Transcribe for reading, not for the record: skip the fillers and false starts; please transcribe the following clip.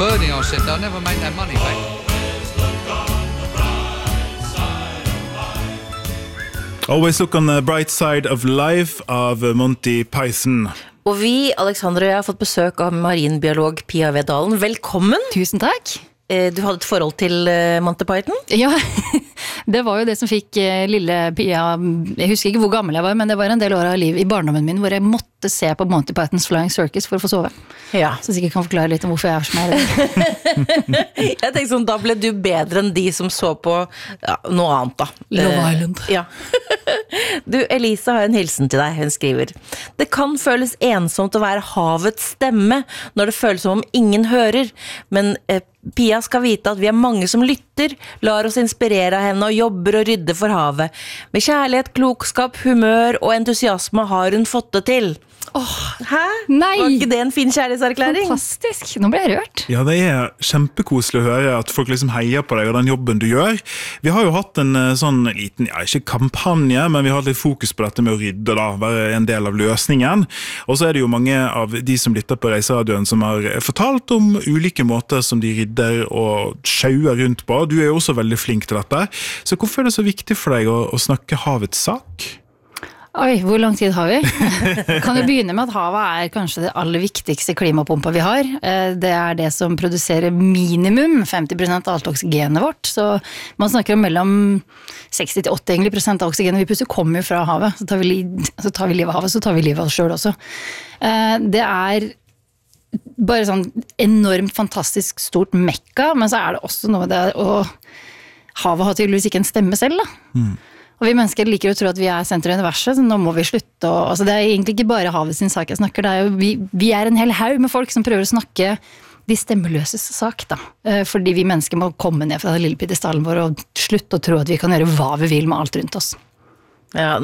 burning or shit, they'll never make their money back. Always look on the bright side of life av Monty Python. Og vi, Alexander og jeg, har fått besøk av marinbiolog Pia Vedalen. Velkommen! Tusen takk. Du hadde et forhold til Monty Python? Ja, det var jo det som fikk lille Pia, jeg husker ikke hvor gammel jeg var, men det var en del år av livet i barndommen min, hvor jeg måtte se på Monty Pythons Flying Circus for å få sove. Ja. Så sikkert kan forklare litt om hvorfor jeg er som jeg er. Jeg tenkte sånn, da ble du bedre enn de som så på noe annet da. Love Island. Ja. Du, Elisa har en hilsen til deg, hun skriver. Det kan føles ensomt å være havets stemme, når det føles som om ingen hører, men Pia skal vite at vi er mange som lytter, lar oss inspirere av henne og jobber og rydder for havet. Med kjærlighet, klokskap, humør og entusiasme har hun fått det til. Hæ? Nei! Var ikke det en fin kjærlighetserklæring? Fantastisk, nå ble jeg rørt. Ja, det er kjempekoselig å høre at folk liksom heier på deg og den jobben du gjør. Vi har jo hatt en sånn liten, ikke kampanje, men vi har hatt litt fokus på dette med å rydde da, være en del av løsningen. Og så er det jo mange av de som lytter på Reiseradioen som har fortalt om ulike måter som de rydder og sjauer rundt på. Du er jo også veldig flink til dette. Så hvorfor er det så viktig for deg å snakke havets sak? Oi, hvor lang tid har vi? Kan jo begynne med at havet er kanskje det aller viktigste klimapumpa vi har. Det er det som produserer minimum 50% av alt oksygenet vårt. Så man snakker om mellom 60-80% av oksygenet vi puster kommer jo fra havet. Så tar vi livet av havet, så tar vi livet av oss selv også. Det er bare sånn enormt fantastisk stort mekka, men så er det også noe med det, og havet har tydeligvis ikke en stemme selv da. Og vi mennesker liker å tro at vi er sentrum i universet, så nå må vi slutte. Altså det er egentlig ikke bare havet sin sak jeg snakker, det er jo, vi er en hel haug med folk som prøver å snakke de stemmeløses sak da. Fordi vi mennesker må komme ned fra den lille piedestalen vår og slutte å tro at vi kan gjøre hva vi vil med alt rundt oss. Ja,